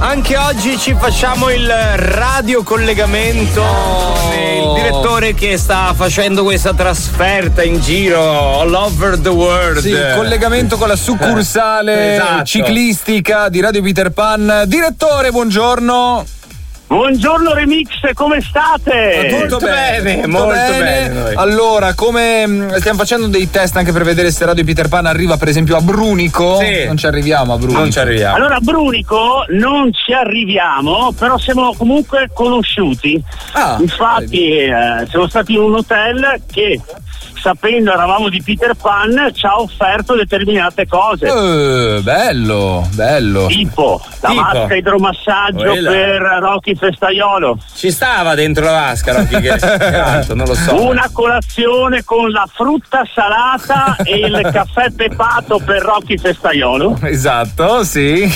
Anche oggi ci facciamo il radiocollegamento con il direttore che sta facendo questa trasferta in giro all over the world. Sì, collegamento con la succursale esatto. ciclistica di Radio Peter Pan. Direttore, buongiorno. Buongiorno Remix, come state? Molto bene, molto bene noi. Allora, come stiamo facendo dei test anche per vedere se Radio Peter Pan arriva per esempio a Brunico? Sì. Non ci arriviamo a Brunico. Non ci arriviamo. Allora a Brunico non ci arriviamo, però siamo comunque conosciuti. Infatti siamo stati in un hotel che, sapendo eravamo di Peter Pan, ci ha offerto determinate cose. Bello. Tipo la vasca idromassaggio Quella. per Rocky Festaiolo. Ci stava dentro la vasca, Rocky, che altro, non lo so. Una colazione con la frutta salata e il caffè pepato per Rocky Festaiolo. Esatto, sì.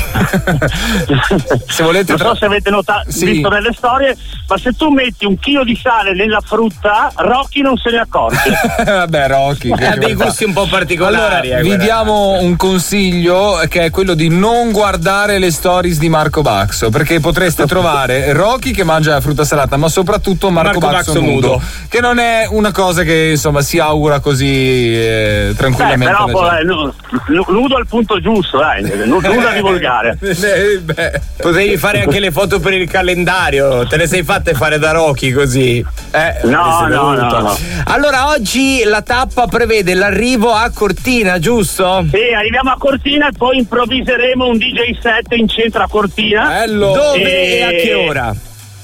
Se volete, non so se avete notato, visto nelle storie, ma se tu metti un chilo di sale nella frutta, Rocky non se ne accorge. Vabbè, Rocky ha dei gusti un po' particolari. Allora, vi diamo un consiglio che è quello di non guardare le stories di Marco Baxo, perché potreste trovare Rocky che mangia la frutta salata, ma soprattutto Marco Baxo nudo, che non è una cosa che insomma si augura così tranquillamente. Però nudo al punto giusto, nulla di volgare. Potevi fare anche le foto per il calendario, te le sei fatte fare da Rocky così. No. Allora oggi la tappa prevede l'arrivo a Cortina, giusto? Sì, arriviamo a Cortina e poi improvviseremo un DJ set in centro a Cortina. Bello. Dove e a che ora?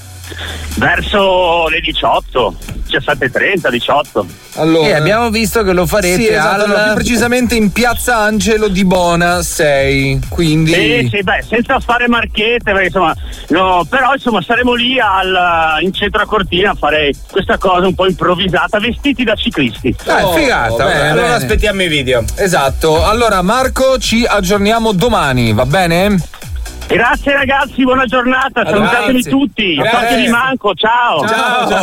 Verso le 18, 17:30, 18. Allora, abbiamo visto che lo farete più precisamente in Piazza Angelo di Bona 6, quindi sì, senza fare marchette, perché insomma però insomma saremo lì in centro a Cortina a fare questa cosa un po' improvvisata, vestiti da ciclisti. Figata, allora aspettiamo i video. Esatto. Allora Marco, ci aggiorniamo domani, va bene? Grazie ragazzi, buona giornata, salutatemi tutti, a parte di manco, ciao.